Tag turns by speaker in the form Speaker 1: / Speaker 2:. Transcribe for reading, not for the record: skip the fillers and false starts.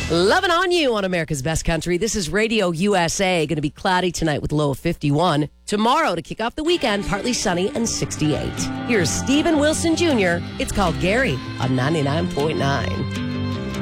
Speaker 1: Loving on you on America's Best Country. This is Radio USA. Going to be cloudy tonight with a low of 51. Tomorrow to kick off the weekend, partly sunny and 68. Here's Stephen Wilson Jr. It's called Gary on 99.9.